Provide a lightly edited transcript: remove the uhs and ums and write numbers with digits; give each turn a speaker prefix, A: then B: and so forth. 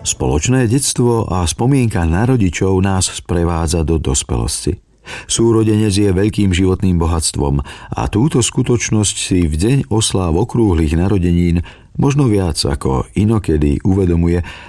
A: Spoločné detstvo a spomienka na rodičov nás sprevádza do dospelosti. Súrodenec je veľkým životným bohatstvom a túto skutočnosť si v deň osláv okrúhlych narodenín možno viac ako inokedy uvedomuje